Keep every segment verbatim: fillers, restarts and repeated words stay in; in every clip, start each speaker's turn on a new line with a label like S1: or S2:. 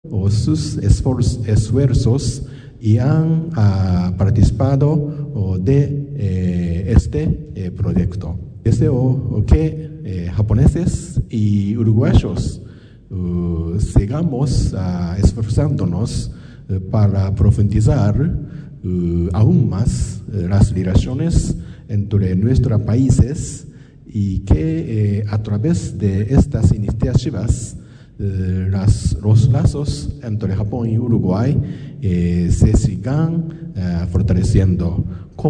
S1: sus esfuerzos y han uh, participado uh, de eh, este eh, proyecto. Deseo que eh, japoneses y uruguayos uh, sigamos uh, esforzándonos uh, para profundizar uh, aún más uh, las relaciones entre nuestros países y que eh, a través de estas iniciativas eh, las, los lazos entre Japón y Uruguay eh, se sigan eh, fortaleciendo.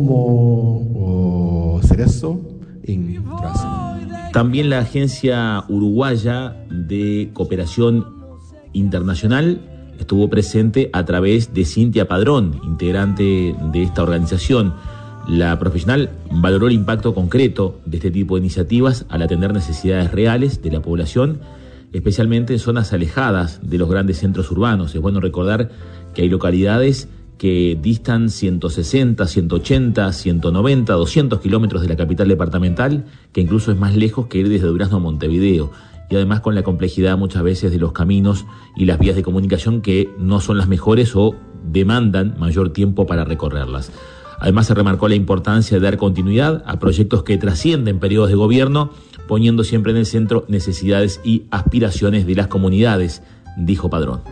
S1: ¿Cómo oh, ser eso en Brasil?
S2: También la Agencia Uruguaya de Cooperación Internacional estuvo presente a través de Cintia Padrón, integrante de esta organización. La profesional valoró el impacto concreto de este tipo de iniciativas al atender necesidades reales de la población, especialmente en zonas alejadas de los grandes centros urbanos. Es bueno recordar que hay localidades que distan ciento sesenta, ciento ochenta, ciento noventa, doscientos kilómetros de la capital departamental, que incluso es más lejos que ir desde Durazno a Montevideo, y además con la complejidad muchas veces de los caminos y las vías de comunicación que no son las mejores o demandan mayor tiempo para recorrerlas. Además, se remarcó la importancia de dar continuidad a proyectos que trascienden periodos de gobierno, poniendo siempre en el centro necesidades y aspiraciones de las comunidades, dijo Padrón.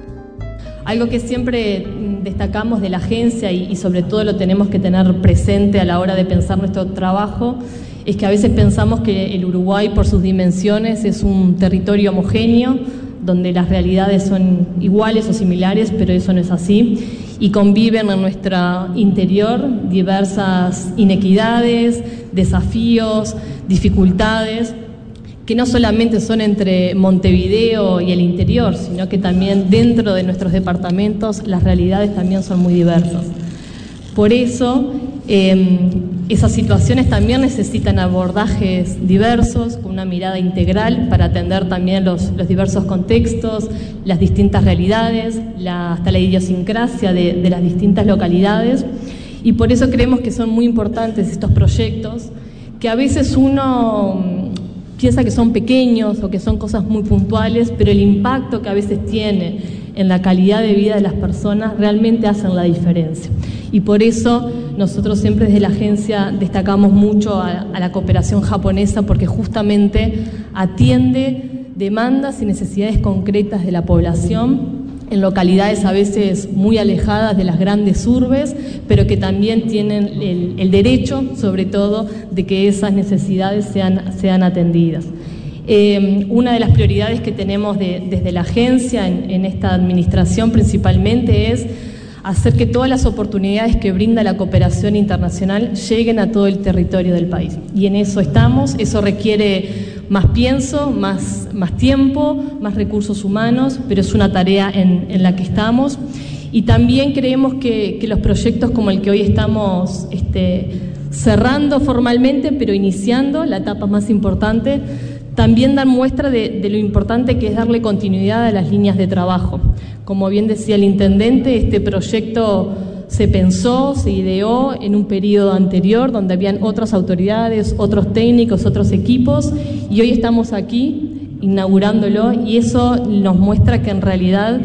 S3: Algo que siempre destacamos de la agencia y, y sobre todo lo tenemos que tener presente a la hora de pensar nuestro trabajo, es que a veces pensamos que el Uruguay, por sus dimensiones, es un territorio homogéneo, donde las realidades son iguales o similares, pero eso no es así. Y conviven en nuestro interior diversas inequidades, desafíos, dificultades, que no solamente son entre Montevideo y el interior, sino que también dentro de nuestros departamentos las realidades también son muy diversas. Por eso, eh, esas situaciones también necesitan abordajes diversos, con una mirada integral para atender también los, los diversos contextos, las distintas realidades, la, hasta la idiosincrasia de, de las distintas localidades. Y por eso creemos que son muy importantes estos proyectos, que a veces uno piensa que son pequeños o que son cosas muy puntuales, pero el impacto que a veces tiene en la calidad de vida de las personas realmente hacen la diferencia. Y por eso nosotros siempre desde la agencia destacamos mucho a, a la cooperación japonesa, porque justamente atiende demandas y necesidades concretas de la población en localidades a veces muy alejadas de las grandes urbes, pero que también tienen el, el derecho, sobre todo, de que esas necesidades sean, sean atendidas. Eh, una de las prioridades que tenemos de, desde la agencia en, en esta administración principalmente es hacer que todas las oportunidades que brinda la cooperación internacional lleguen a todo el territorio del país. Y en eso estamos. Eso requiere más pienso, más, más tiempo, más recursos humanos, pero es una tarea en, en la que estamos. Y también creemos que, que los proyectos como el que hoy estamos este, cerrando formalmente, pero iniciando la etapa más importante, también dan muestra de, de lo importante que es darle continuidad a las líneas de trabajo. Como bien decía el intendente, este proyecto se pensó, se ideó en un periodo anterior donde habían otras autoridades, otros técnicos, otros equipos, y hoy estamos aquí inaugurándolo, y eso nos muestra que en realidad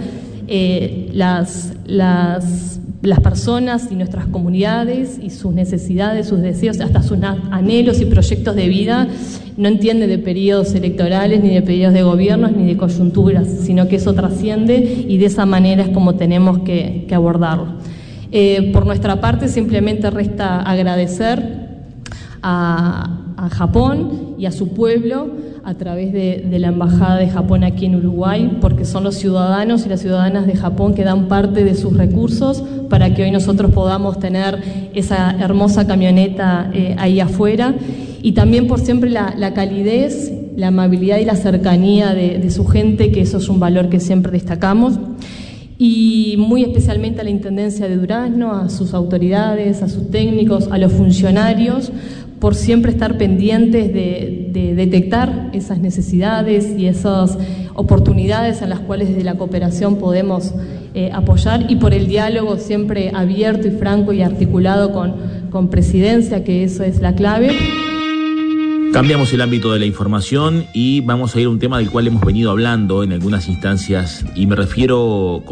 S3: eh, las, las, las personas y nuestras comunidades y sus necesidades, sus deseos, hasta sus anhelos y proyectos de vida no entiende de periodos electorales, ni de periodos de gobiernos, ni de coyunturas, sino que eso trasciende, y de esa manera es como tenemos que, que abordarlo. Eh, por nuestra parte, simplemente resta agradecer a, a Japón y a su pueblo a través de, de la Embajada de Japón aquí en Uruguay, porque son los ciudadanos y las ciudadanas de Japón que dan parte de sus recursos para que hoy nosotros podamos tener esa hermosa camioneta eh, ahí afuera. Y también por siempre la, la calidez, la amabilidad y la cercanía de, de su gente, que eso es un valor que siempre destacamos. Y muy especialmente a la Intendencia de Durazno, a sus autoridades, a sus técnicos, a los funcionarios, por siempre estar pendientes de, de detectar esas necesidades y esas oportunidades en las cuales desde la cooperación podemos eh, apoyar, y por el diálogo siempre abierto y franco y articulado con, con Presidencia, que eso es la clave.
S2: Cambiamos el ámbito de la información y vamos a ir a un tema del cual hemos venido hablando en algunas instancias, y me refiero